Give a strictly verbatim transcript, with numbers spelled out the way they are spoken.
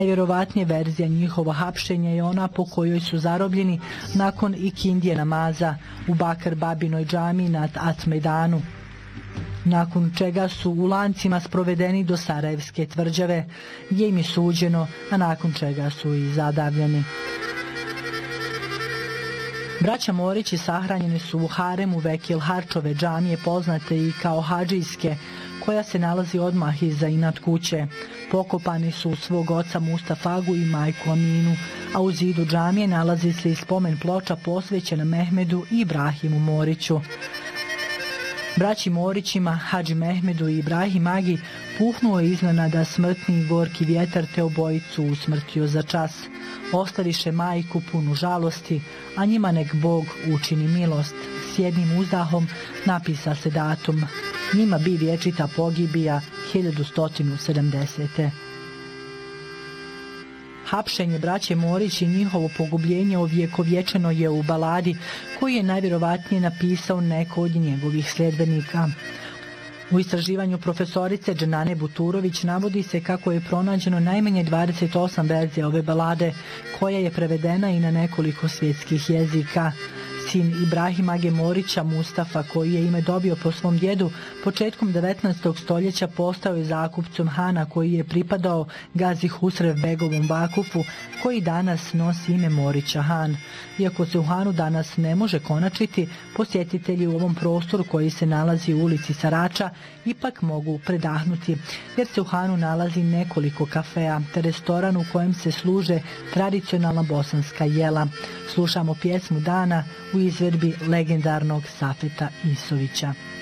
Najvjerovatnije verzija njihova hapšenja je ona po kojoj su zarobljeni nakon ikindije namaza u Bakar Babinoj džamiji na Atmejdanu, nakon čega su u lancima sprovedeni do Sarajevske tvrđave, gdje im je suđeno, a nakon čega su i zadavljeni. Braća Morići sahranjeni su u haremu Vekil Harčove džamije, poznate i kao Hadžijske, koja se nalazi odmah iza inat kuće. Pokopani su svog oca Mustafagu i majku Aminu, a u zidu džamije nalazi se i spomen ploča posvećena Mehmedu i Ibrahimu Moriću. Braći Morićima, Hadži Mehmedu i Ibrahim Agi, puhnuo je iznenada smrtni i gorki vjetar, te obojicu usmrtio za čas. Ostaviše majku punu žalosti, a njima nek Bog učini milost. S jednim uzdahom napisa se datum. Njima bi vječita pogibija hiljadu sto sedamdesete. Hapšenje braće Morić i njihovo pogubljenje ovjekovječeno je u baladi koju je najvjerovatnije napisao neko od njegovih sljedbenika. U istraživanju profesorice Dženane Buturović navodi se kako je pronađeno najmanje dvadeset osam verzija ove balade, koja je prevedena i na nekoliko svjetskih jezika. Sin Ibrahima Age Morića, Mustafa, koji je ime dobio po svom djedu, početkom devetnaestog stoljeća postao je zakupcom hana koji je pripadao Gazi Husrev Begovom Vakufu, koji danas nosi ime Morića Han. Iako se u hanu danas ne može konačiti, posjetitelji u ovom prostoru koji se nalazi u ulici Sarača ipak mogu predahnuti, jer se u hanu nalazi nekoliko kafea te restoran u kojem se služe tradicionalna bosanska jela. Slušamo pjesmu dana u izvedbi legendarnog Safeta Isovića.